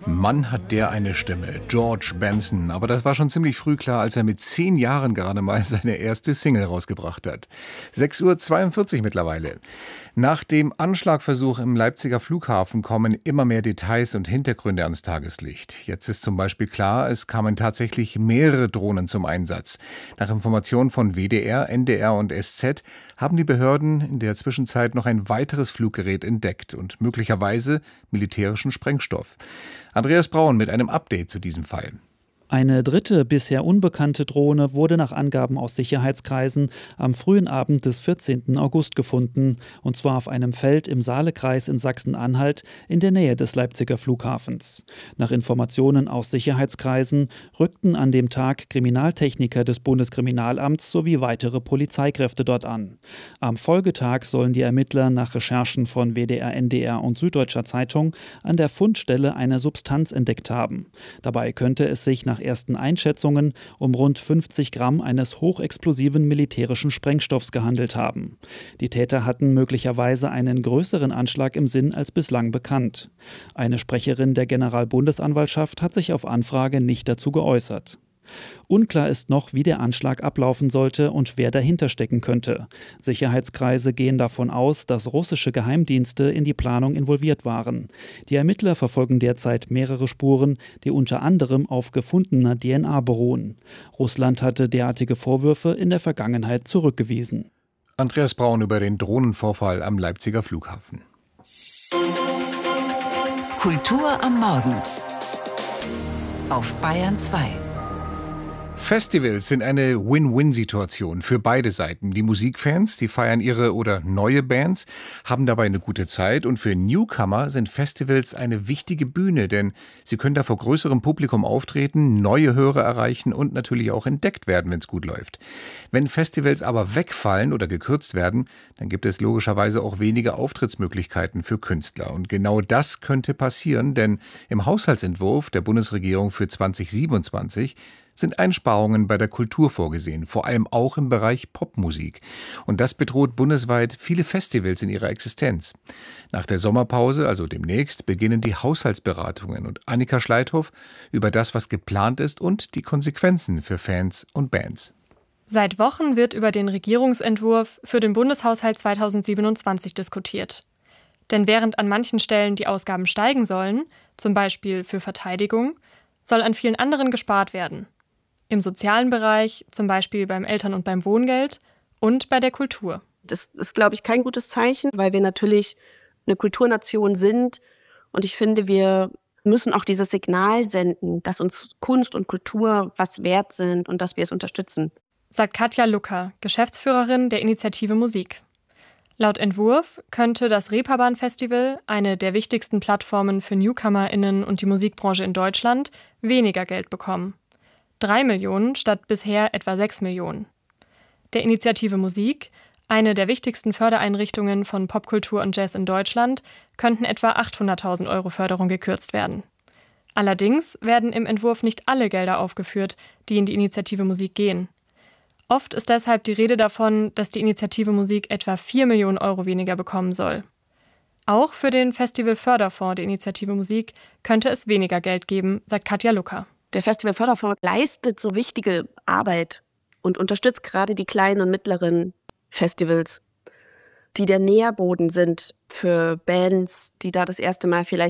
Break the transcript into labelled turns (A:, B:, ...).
A: Mann, hat der eine Stimme. George Benson. Aber das war schon ziemlich früh klar, als er mit 10 Jahren gerade mal seine erste Single rausgebracht hat. 6:42 Uhr mittlerweile. Nach dem Anschlagversuch im Leipziger Flughafen kommen immer mehr Details und Hintergründe ans Tageslicht. Jetzt ist zum Beispiel klar, es kamen tatsächlich mehrere Drohnen zum Einsatz. Nach Informationen von WDR, NDR und SZ haben die Behörden in der Zwischenzeit noch ein weiteres Fluggerät entdeckt und möglicherweise militärischen Sprengstoff. Andreas Braun mit einem Update zu diesem Fall.
B: Eine dritte, bisher unbekannte Drohne wurde nach Angaben aus Sicherheitskreisen am frühen Abend des 14. August gefunden, und zwar auf einem Feld im Saalekreis in Sachsen-Anhalt in der Nähe des Leipziger Flughafens. Nach Informationen aus Sicherheitskreisen rückten an dem Tag Kriminaltechniker des Bundeskriminalamts sowie weitere Polizeikräfte dort an. Am Folgetag sollen die Ermittler nach Recherchen von WDR, NDR und Süddeutscher Zeitung an der Fundstelle eine Substanz entdeckt haben. Dabei könnte es sich nach ersten Einschätzungen um rund 50 Gramm eines hochexplosiven militärischen Sprengstoffs gehandelt haben. Die Täter hatten möglicherweise einen größeren Anschlag im Sinn als bislang bekannt. Eine Sprecherin der Generalbundesanwaltschaft hat sich auf Anfrage nicht dazu geäußert. Unklar ist noch, wie der Anschlag ablaufen sollte und wer dahinter stecken könnte. Sicherheitskreise gehen davon aus, dass russische Geheimdienste in die Planung involviert waren. Die Ermittler verfolgen derzeit mehrere Spuren, die unter anderem auf gefundener DNA beruhen. Russland hatte derartige Vorwürfe in der Vergangenheit zurückgewiesen.
A: Andreas Braun über den Drohnenvorfall am Leipziger Flughafen.
C: Kultur am Morgen auf Bayern 2.
A: Festivals sind eine Win-Win-Situation für beide Seiten. Die Musikfans, die feiern ihre oder neue Bands, haben dabei eine gute Zeit, und für Newcomer sind Festivals eine wichtige Bühne, denn sie können da vor größerem Publikum auftreten, neue Hörer erreichen und natürlich auch entdeckt werden, wenn es gut läuft. Wenn Festivals aber wegfallen oder gekürzt werden, dann gibt es logischerweise auch weniger Auftrittsmöglichkeiten für Künstler. Und genau das könnte passieren, denn im Haushaltsentwurf der Bundesregierung für 2027 sind Einsparungen bei der Kultur vorgesehen, vor allem auch im Bereich Popmusik. Und das bedroht bundesweit viele Festivals in ihrer Existenz. Nach der Sommerpause, also demnächst, beginnen die Haushaltsberatungen und Annika Schleithoff über das, was geplant ist und die Konsequenzen für Fans und Bands.
D: Seit Wochen wird über den Regierungsentwurf für den Bundeshaushalt 2027 diskutiert. Denn während an manchen Stellen die Ausgaben steigen sollen, zum Beispiel für Verteidigung, soll an vielen anderen gespart werden. Im sozialen Bereich, zum Beispiel beim Eltern- und beim Wohngeld, und bei der Kultur.
E: Das ist, glaube ich, kein gutes Zeichen, weil wir natürlich eine Kulturnation sind. Und ich finde, wir müssen auch dieses Signal senden, dass uns Kunst und Kultur was wert sind und dass wir es unterstützen.
D: Sagt Katja Lucker, Geschäftsführerin der Initiative Musik. Laut Entwurf könnte das Reeperbahn-Festival, eine der wichtigsten Plattformen für NewcomerInnen und die Musikbranche in Deutschland, weniger Geld bekommen. 3 Millionen statt bisher etwa 6 Millionen. Der Initiative Musik, eine der wichtigsten Fördereinrichtungen von Popkultur und Jazz in Deutschland, könnten etwa 800.000 € Förderung gekürzt werden. Allerdings werden im Entwurf nicht alle Gelder aufgeführt, die in die Initiative Musik gehen. Oft ist deshalb die Rede davon, dass die Initiative Musik etwa 4 Millionen € weniger bekommen soll. Auch für den Festivalförderfonds der Initiative Musik könnte es weniger Geld geben, sagt Katja Lucker.
E: Der Festivalförderfonds leistet so wichtige Arbeit und unterstützt gerade die kleinen und mittleren Festivals, die der Nährboden sind für Bands, die da das erste Mal vielleicht